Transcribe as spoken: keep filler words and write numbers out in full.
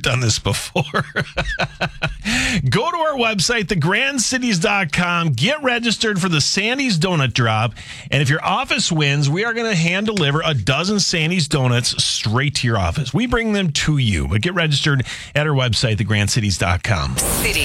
done this before. Go to our website, the grand cities dot com. Get registered for the Sandy's Donut Drop. And if your office wins, we are going to hand deliver a dozen Sandy's Donuts straight to your office. We bring them to you. But get registered at our website, the grand cities dot com. City.